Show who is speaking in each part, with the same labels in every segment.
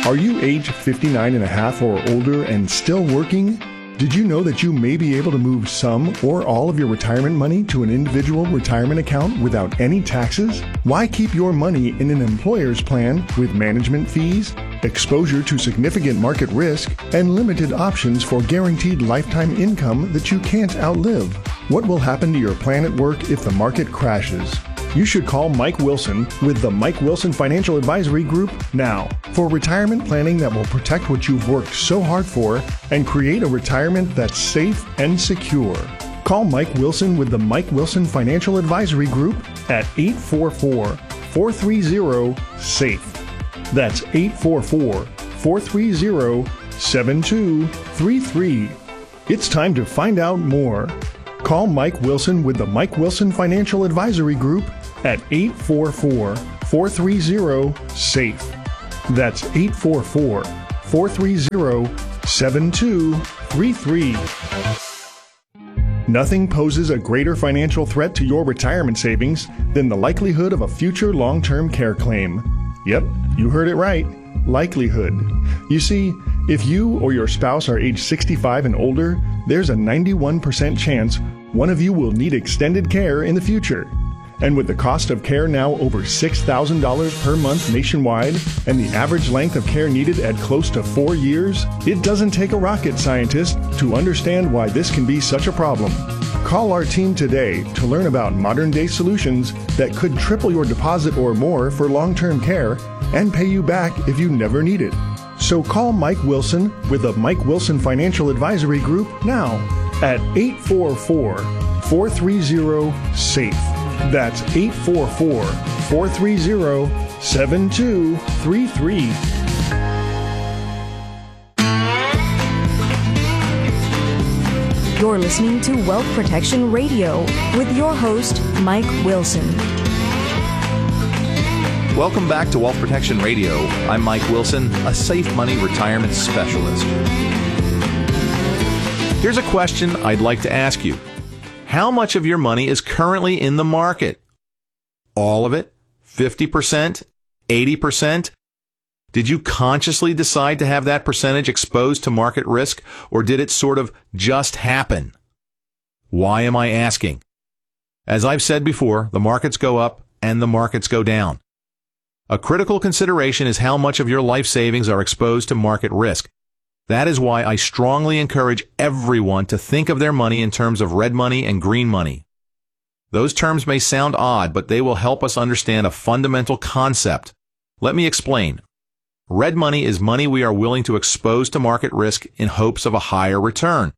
Speaker 1: Are you age 59 and a half or older and still working? Did you know that you may be able to move some or all of your retirement money to an individual retirement account without any taxes? Why keep your money in an employer's plan with management fees, exposure to significant market risk, and limited options for guaranteed lifetime income that you can't outlive? What will happen to your plan at work if the market crashes? You should call Mike Wilson with the Mike Wilson Financial Advisory Group now for retirement planning that will protect what you've worked so hard for and create a retirement that's safe and secure. Call Mike Wilson with the Mike Wilson Financial Advisory Group at 844-430-SAFE. That's 844-430-7233. It's time to find out more. Call Mike Wilson with the Mike Wilson Financial Advisory Group at 844-430-SAFE. That's 844-430-7233. Nothing poses a greater financial threat to your retirement savings than the likelihood of a future long-term care claim. Yep, you heard it right. Likelihood. You see, if you or your spouse are age 65 and older, there's a 91% chance one of you will need extended care in the future. And with the cost of care now over $6,000 per month nationwide and the average length of care needed at close to 4 years, it doesn't take a rocket scientist to understand why this can be such a problem. Call our team today to learn about modern-day solutions that could triple your deposit or more for long-term care and pay you back if you never need it. So call Mike Wilson with the Mike Wilson Financial Advisory Group now at 844-430-SAFE. That's 844-430-7233.
Speaker 2: You're listening to Wealth Protection Radio with your host, Mike Wilson.
Speaker 3: Welcome back to Wealth Protection Radio. I'm Mike Wilson, a safe money retirement specialist. Here's a question I'd like to ask you. How much of your money is currently in the market? All of it? 50%? 80%? Did you consciously decide to have that percentage exposed to market risk, or did it sort of just happen? Why am I asking? As I've said before, the markets go up and the markets go down. A critical consideration is how much of your life savings are exposed to market risk. That is why I strongly encourage everyone to think of their money in terms of red money and green money. Those terms may sound odd, but they will help us understand a fundamental concept. Let me explain. Red money is money we are willing to expose to market risk in hopes of a higher return.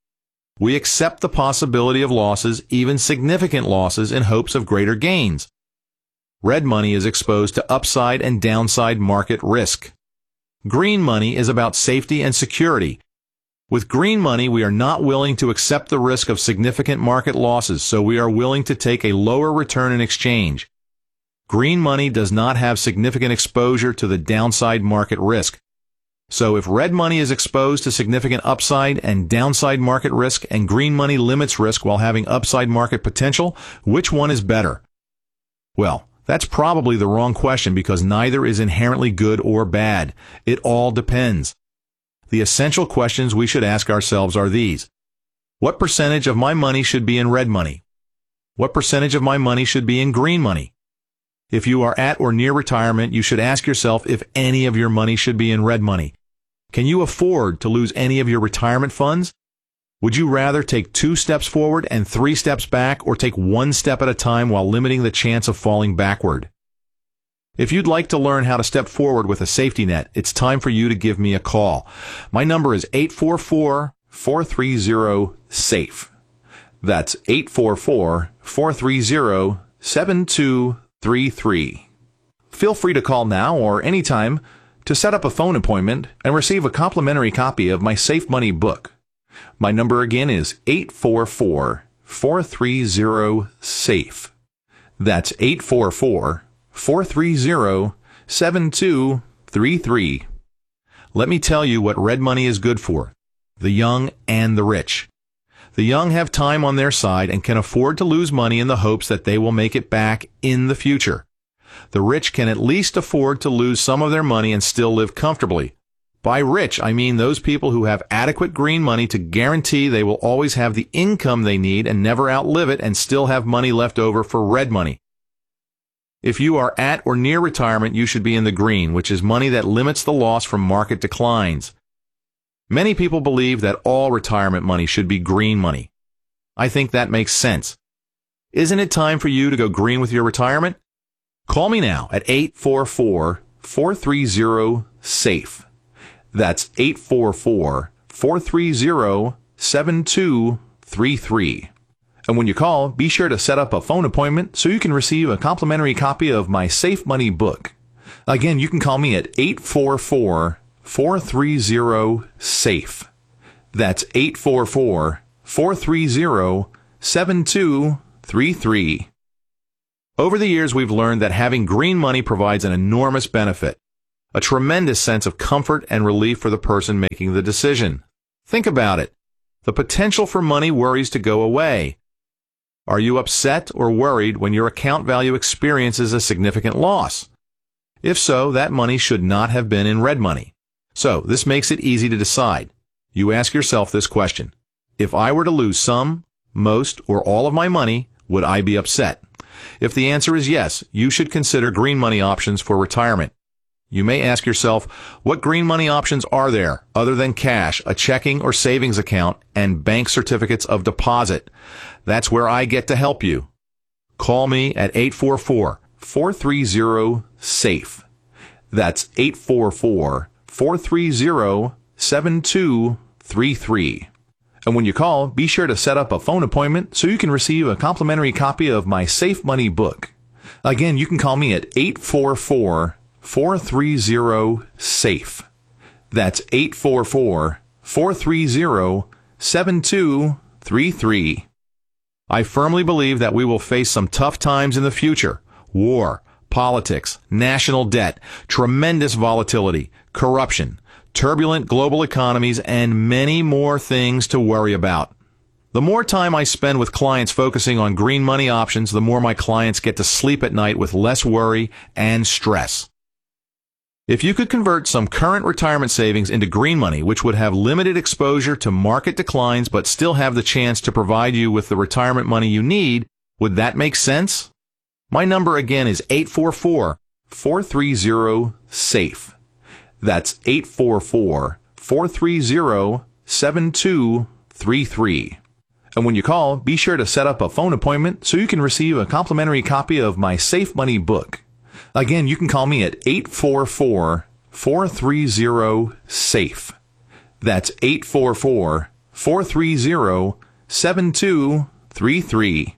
Speaker 3: We accept the possibility of losses, even significant losses, in hopes of greater gains. Red money is exposed to upside and downside market risk. Green money is about safety and security. With green money, we are not willing to accept the risk of significant market losses, so we are willing to take a lower return in exchange. Green money does not have significant exposure to the downside market risk. So if red money is exposed to significant upside and downside market risk, and green money limits risk while having upside market potential, which one is better? Well, that's probably the wrong question because neither is inherently good or bad. It all depends. The essential questions we should ask ourselves are these. What percentage of my money should be in red money? What percentage of my money should be in green money? If you are at or near retirement, you should ask yourself if any of your money should be in red money. Can you afford to lose any of your retirement funds? Would you rather take 2 steps forward and 3 steps back, or take 1 step at a time while limiting the chance of falling backward? If you'd like to learn how to step forward with a safety net, it's time for you to give me a call. My number is 844-430-SAFE. That's 844-430-7233. Feel free to call now or anytime to set up a phone appointment and receive a complimentary copy of my Safe Money book. My number again is 844-430-SAFE. That's 844-430-7233. Let me tell you what red money is good for: the young and the rich. The young have time on their side and can afford to lose money in the hopes that they will make it back in the future. The rich can at least afford to lose some of their money and still live comfortably. By rich, I mean those people who have adequate green money to guarantee they will always have the income they need and never outlive it and still have money left over for red money. If you are at or near retirement, you should be in the green, which is money that limits the loss from market declines. Many people believe that all retirement money should be green money. I think that makes sense. Isn't it time for you to go green with your retirement? Call me now at 844-430-SAFE. That's 844-430-7233. And when you call, be sure to set up a phone appointment so you can receive a complimentary copy of my Safe Money book. Again, you can call me at 844-430-SAFE. That's 844-430-7233. Over the years, we've learned that having green money provides an enormous benefit, a tremendous sense of comfort and relief for the person making the decision. Think about it. The potential for money worries to go away. Are you upset or worried when your account value experiences a significant loss? If so, that money should not have been in red money. So, this makes it easy to decide. You ask yourself this question. If I were to lose some, most, or all of my money, would I be upset? If the answer is yes, you should consider green money options for retirement. You may ask yourself, what green money options are there other than cash, a checking or savings account, and bank certificates of deposit? That's where I get to help you. Call me at 844-430-SAFE. That's 844-430-7233. And when you call, be sure to set up a phone appointment so you can receive a complimentary copy of my Safe Money book. Again, you can call me at 844-430-SAFE. That's 844-430-7233. I firmly believe that we will face some tough times in the future. War, politics, national debt, tremendous volatility, corruption, turbulent global economies, and many more things to worry about. The more time I spend with clients focusing on green money options, the more my clients get to sleep at night with less worry and stress. If you could convert some current retirement savings into green money, which would have limited exposure to market declines but still have the chance to provide you with the retirement money you need, would that make sense? My number again is 844-430-SAFE. That's 844-430-7233. And when you call, be sure to set up a phone appointment so you can receive a complimentary copy of my Safe Money book. Again, you can call me at 844-430-SAFE. That's 844-430-7233.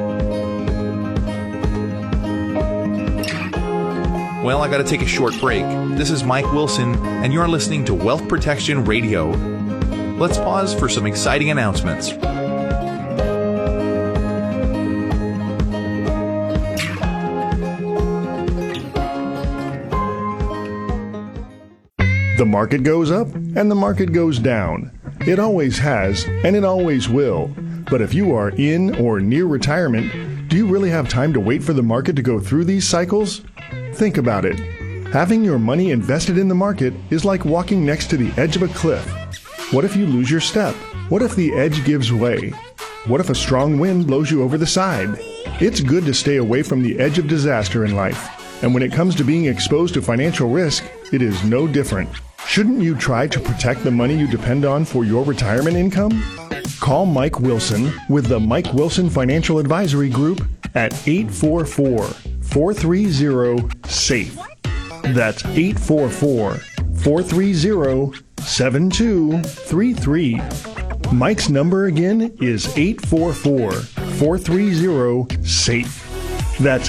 Speaker 3: Well, I got to take a short break. This is Mike Wilson, and you're listening to Wealth Protection Radio. Let's pause for some exciting announcements.
Speaker 1: The market goes up and the market goes down. It always has, and it always will. But if you are in or near retirement, do you really have time to wait for the market to go through these cycles? Think about it. Having your money invested in the market is like walking next to the edge of a cliff. What if you lose your step? What if the edge gives way? What if a strong wind blows you over the side? It's good to stay away from the edge of disaster in life. And when it comes to being exposed to financial risk, it is no different. Shouldn't you try to protect the money you depend on for your retirement income? Call Mike Wilson with the Mike Wilson Financial Advisory Group at 844-430-SAFE. That's 844-430-7233. Mike's number again is 844-430-SAFE. That's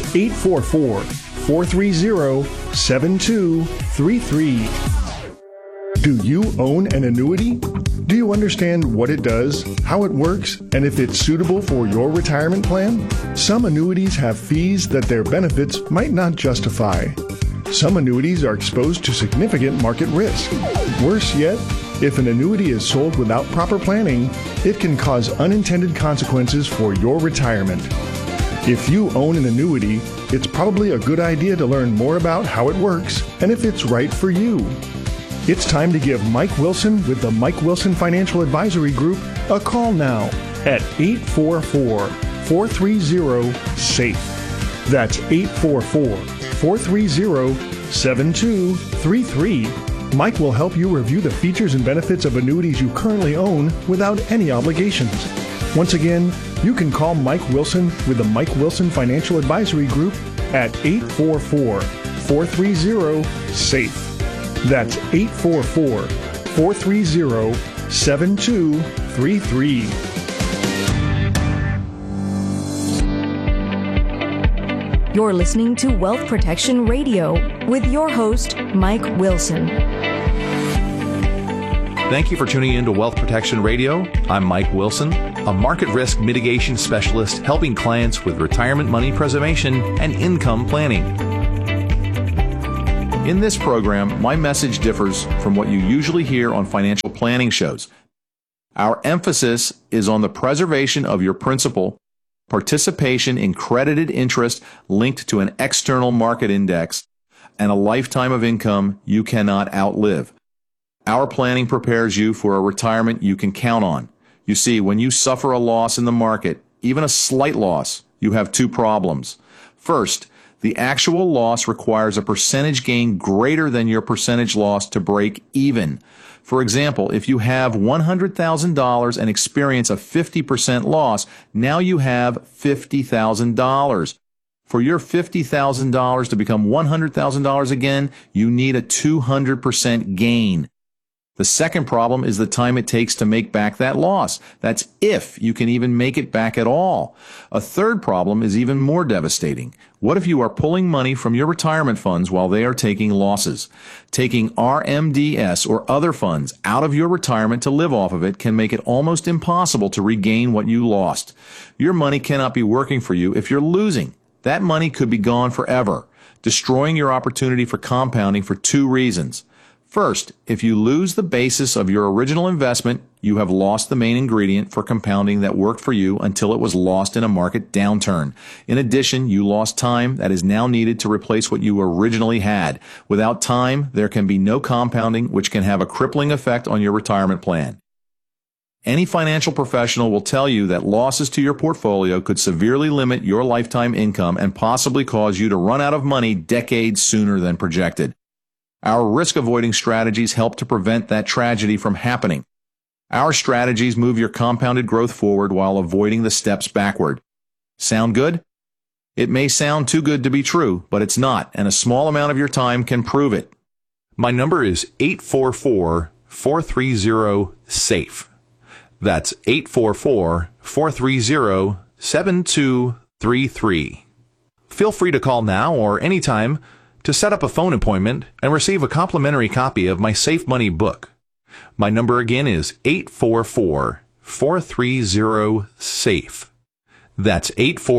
Speaker 1: 844-430-7233. Do you own an annuity? Do you understand what it does, how it works, and if it's suitable for your retirement plan? Some annuities have fees that their benefits might not justify. Some annuities are exposed to significant market risk. Worse yet, if an annuity is sold without proper planning, it can cause unintended consequences for your retirement. If you own an annuity, it's probably a good idea to learn more about how it works and if it's right for you. It's time to give Mike Wilson with the Mike Wilson Financial Advisory Group a call now at 844-430-SAFE. That's 844-430-7233. Mike will help you review the features and benefits of annuities you currently own without any obligations. Once again, you can call Mike Wilson with the Mike Wilson Financial Advisory Group at 844-430-SAFE. That's 844-430-7233.
Speaker 2: You're listening to Wealth Protection Radio with your host, Mike Wilson.
Speaker 3: Thank you for tuning in to Wealth Protection Radio. I'm Mike Wilson, a market risk mitigation specialist helping clients with retirement money preservation and income planning. In this program, my message differs from what you usually hear on financial planning shows. Our emphasis is on the preservation of your principal, participation in credited interest linked to an external market index, and a lifetime of income you cannot outlive. Our planning prepares you for a retirement you can count on. You see, when you suffer a loss in the market, even a slight loss, you have two problems. First, the actual loss requires a percentage gain greater than your percentage loss to break even. For example, if you have $100,000 and experience a 50% loss, now you have $50,000. For your $50,000 to become $100,000 again, you need a 200% gain. The second problem is the time it takes to make back that loss. That's if you can even make it back at all. A third problem is even more devastating. What if you are pulling money from your retirement funds while they are taking losses? Taking RMDS or other funds out of your retirement to live off of it can make it almost impossible to regain what you lost. Your money cannot be working for you if you're losing. That money could be gone forever, destroying your opportunity for compounding for two reasons. First, if you lose the basis of your original investment, you have lost the main ingredient for compounding that worked for you until it was lost in a market downturn. In addition, you lost time that is now needed to replace what you originally had. Without time, there can be no compounding, which can have a crippling effect on your retirement plan. Any financial professional will tell you that losses to your portfolio could severely limit your lifetime income and possibly cause you to run out of money decades sooner than projected. Our risk-avoiding strategies help to prevent that tragedy from happening. Our strategies move your compounded growth forward while avoiding the steps backward. Sound good? It may sound too good to be true, but it's not, and a small amount of your time can prove it. My number is 844-430-SAFE. That's 844-430-7233. Feel free to call now or anytime to set up a phone appointment and receive a complimentary copy of my Safe Money book. My number again is 844-430-SAFE. That's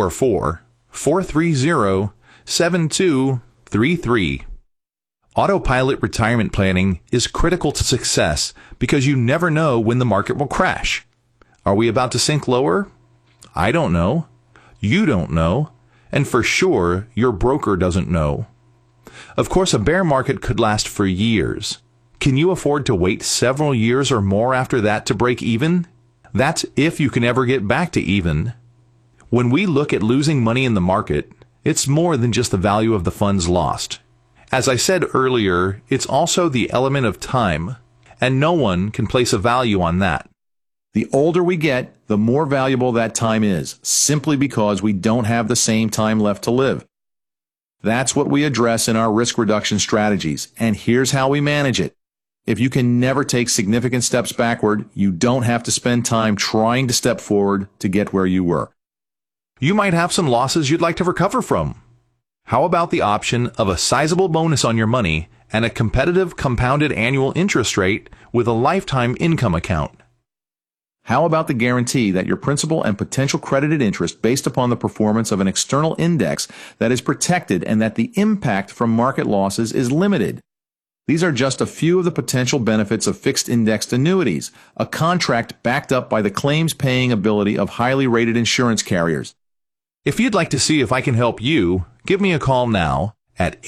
Speaker 3: 844-430-7233. Autopilot retirement planning is critical to success because you never know when the market will crash. Are we about to sink lower? I don't know. You don't know. And for sure, your broker doesn't know. Of course, a bear market could last for years. Can you afford to wait several years or more after that to break even? That's if you can ever get back to even. When we look at losing money in the market, it's more than just the value of the funds lost. As I said earlier, it's also the element of time, and no one can place a value on that. The older we get, the more valuable that time is, simply because we don't have the same time left to live. That's what we address in our risk reduction strategies, and here's how we manage it. If you can never take significant steps backward, you don't have to spend time trying to step forward to get where you were. You might have some losses you'd like to recover from. How about the option of a sizable bonus on your money and a competitive compounded annual interest rate with a lifetime income account? How about the guarantee that your principal and potential credited interest based upon the performance of an external index that is protected and that the impact from market losses is limited? These are just a few of the potential benefits of fixed indexed annuities, a contract backed up by the claims paying ability of highly rated insurance carriers. If you'd like to see if I can help you, give me a call now at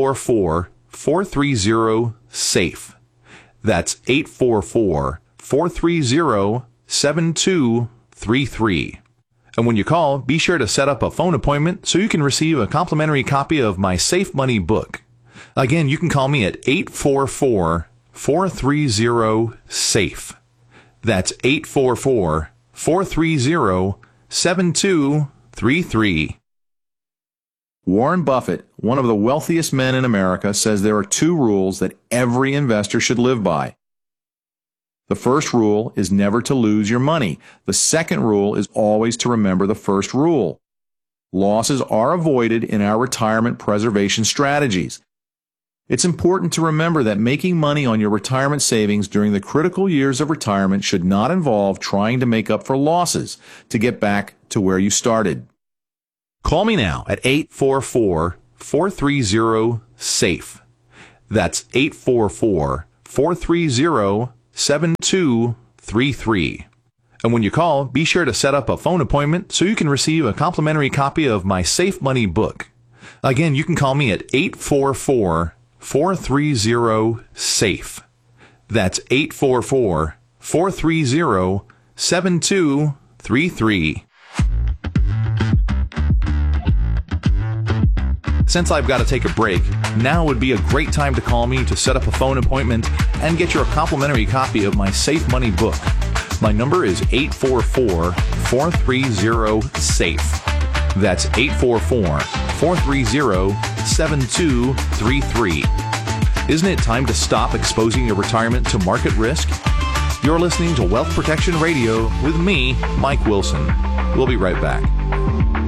Speaker 3: 844-430-SAFE. That's 844-430-7233. And when you call, be sure to set up a phone appointment so you can receive a complimentary copy of my Safe Money book. Again, you can call me at 844-430-SAFE. That's 844-430-7233. Warren Buffett, one of the wealthiest men in America, says there are two rules that every investor should live by. The first rule is never to lose your money. The second rule is always to remember the first rule. Losses are avoided in our retirement preservation strategies. It's important to remember that making money on your retirement savings during the critical years of retirement should not involve trying to make up for losses to get back to where you started. Call me now at 844-430-SAFE. That's 844-430-7233. And when you call, be sure to set up a phone appointment so you can receive a complimentary copy of my Safe Money book. Again, you can call me at 844-430-SAFE. That's 844-430-7233. Since I've got to take a break, now would be a great time to call me to set up a phone appointment and get your complimentary copy of my Safe Money book. My number is 844-430-SAFE. That's 844-430-7233. Isn't it time to stop exposing your retirement to market risk? You're listening to Wealth Protection Radio with me, Mike Wilson. We'll be right back.